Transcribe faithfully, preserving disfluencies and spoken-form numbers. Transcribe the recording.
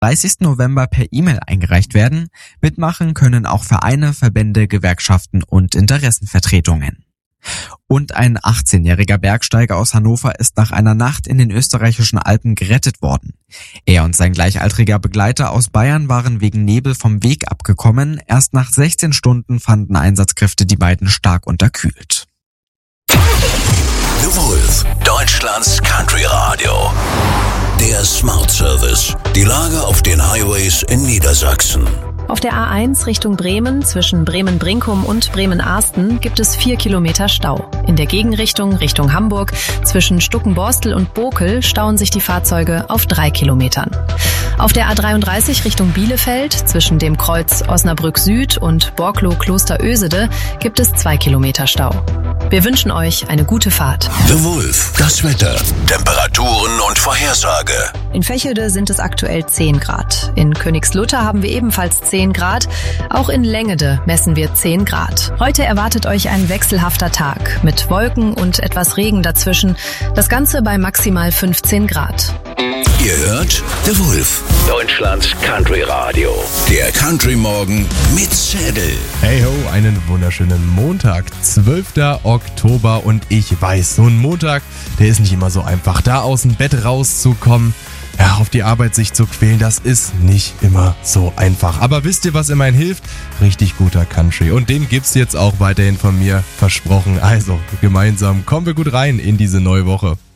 dreißigsten November per E-Mail eingereicht werden. Mitmachen können auch Vereine, Verbände, Gewerkschaften und Interessenvertretungen. Und ein achtzehnjähriger Bergsteiger aus Hannover ist nach einer Nacht in den österreichischen Alpen gerettet worden. Er und sein gleichaltriger Begleiter aus Bayern waren wegen Nebel vom Weg abgekommen. Erst nach sechzehn Stunden fanden Einsatzkräfte die beiden stark unterkühlt. The Wolf, Deutschlands Country Radio. Der Smart Service. Die Lage auf den Highways in Niedersachsen. Auf der A eins Richtung Bremen zwischen Bremen-Brinkum und Bremen-Arsten gibt es vier Kilometer Stau. In der Gegenrichtung Richtung Hamburg zwischen Stuckenborstel und Bokel stauen sich die Fahrzeuge auf drei Kilometern. Auf der A dreiunddreißig Richtung Bielefeld zwischen dem Kreuz Osnabrück Süd und Borklow-Klosterösede gibt es zwei Kilometer Stau. Wir wünschen euch eine gute Fahrt. The Wolf, das Wetter, Temperaturen und Vorhersage. In Vechelde sind es aktuell zehn Grad. In Königslutter haben wir ebenfalls zehn Grad. Auch in Längede messen wir zehn Grad. Heute erwartet euch ein wechselhafter Tag mit Wolken und etwas Regen dazwischen. Das Ganze bei maximal fünfzehn Grad. Ihr hört The Wolf, Deutschlands Country Radio. Der Country Morgen mit Zettel. Hey ho, einen wunderschönen Montag, zwölften Oktober, und ich weiß, so ein Montag, der ist nicht immer so einfach. Da aus dem Bett rauszukommen, ja, auf die Arbeit sich zu quälen, das ist nicht immer so einfach. Aber wisst ihr, was immerhin hilft? Richtig guter Country. Und den gibt's jetzt auch weiterhin von mir versprochen. Also, gemeinsam kommen wir gut rein in diese neue Woche.